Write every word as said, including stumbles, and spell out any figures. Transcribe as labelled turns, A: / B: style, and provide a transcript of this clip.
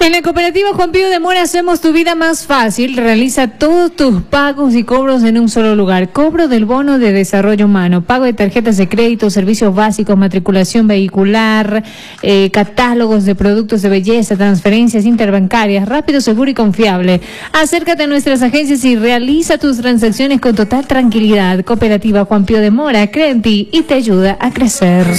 A: En la cooperativa Juan Pío de Mora hacemos tu vida más fácil. Realiza todos tus pagos y cobros en un solo lugar. Cobro del bono de desarrollo humano, pago de tarjetas de crédito, servicios básicos, matriculación vehicular, eh, catálogos de productos de belleza, transferencias interbancarias, rápido, seguro y confiable. Acércate a nuestras agencias y realiza tus transacciones con total tranquilidad. Cooperativa Juan Pío de Mora cree en ti y te ayuda a crecer.